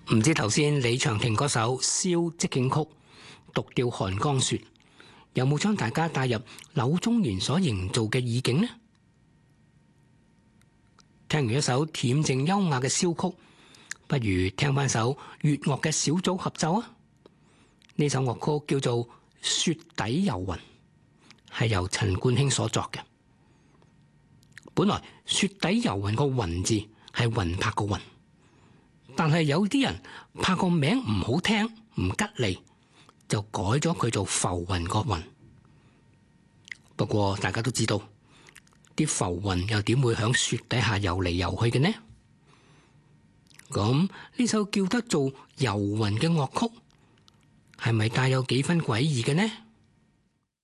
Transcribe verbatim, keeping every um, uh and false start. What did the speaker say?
唔知頭先李長廷嗰首《燒即興曲》獨釣寒江雪，有冇將大家帶入柳宗元所營造嘅意境呢？聽完一首恬靜優雅嘅簫曲，不如聽翻首粵樂嘅小組合奏啊！呢首樂曲叫做《雪底遊雲》，係由陳冠興所作嘅。本來雪底遊雲個雲字係魂魄個魂，但係有啲人怕個名唔好聽唔吉利，就改咗佢做浮雲個雲。不過大家都知道，啲浮雲又點會響雪底下游嚟游去嘅呢？咁呢首叫得做遊雲嘅樂曲，係咪帶有幾分詭異嘅呢？